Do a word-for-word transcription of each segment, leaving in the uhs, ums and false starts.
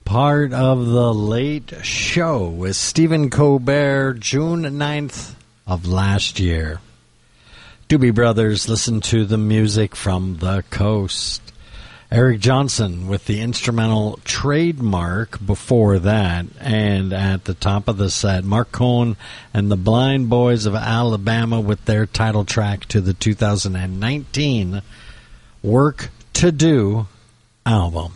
part of The Late Show with Stephen Colbert, June ninth of last year. Doobie Brothers, listen to the music from the coast. Eric Johnson with the instrumental Trademark before that. And at the top of the set, Mark Cohn and the Blind Boys of Alabama with their title track to the two thousand nineteen Work to Do album.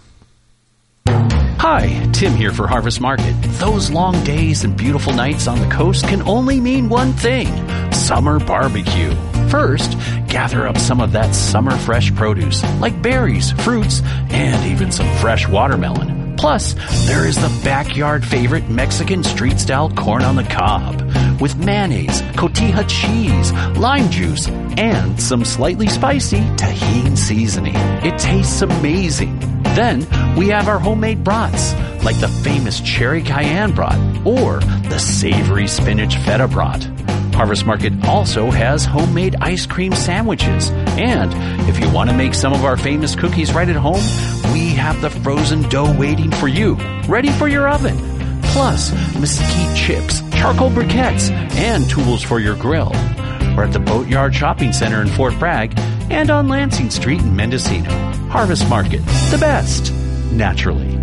Hi, Tim here for Harvest Market. Those long days and beautiful nights on the coast can only mean one thing: summer barbecue. First, gather up some of that summer fresh produce, like berries, fruits, and even some fresh watermelon. Plus, there is the backyard favorite Mexican street-style corn on the cob, with mayonnaise, cotija cheese, lime juice, and some slightly spicy Tajín seasoning. It tastes amazing. Then, we have our homemade brats, like the famous cherry cayenne brat or the savory spinach feta brat. Harvest Market also has homemade ice cream sandwiches. And if you want to make some of our famous cookies right at home, we have the frozen dough waiting for you, ready for your oven. Plus, mesquite chips, charcoal briquettes, and tools for your grill. We're at the Boatyard Shopping Center in Fort Bragg and on Lansing Street in Mendocino. Harvest Market, the best, naturally.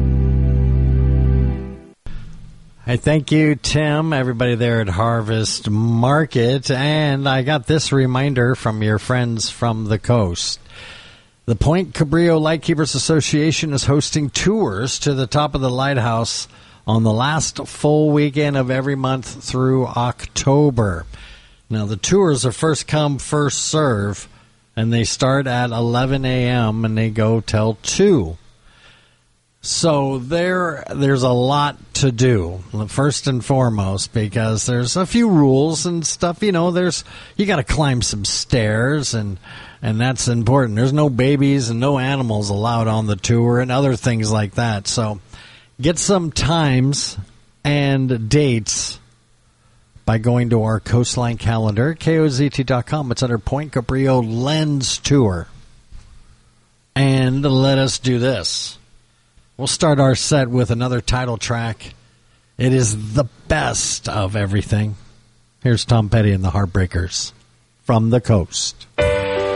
Hey, thank you, Tim, everybody there at Harvest Market. And I got this reminder from your friends from the coast. The Point Cabrillo Lightkeepers Association is hosting tours to the top of the lighthouse on the last full weekend of every month through October. Now, the tours are first come, first serve, and they start at eleven a.m. and they go till two. So there, there's a lot to do, first and foremost, because there's a few rules and stuff. You know, there's you got to climb some stairs, and and that's important. There's no babies and no animals allowed on the tour and other things like that. So get some times and dates by going to our Coastline calendar, K O Z T dot com. It's under Point Cabrillo Lens Tour. And let us do this. We'll start our set with another title track. It is the best of everything. Here's Tom Petty and the Heartbreakers from the coast.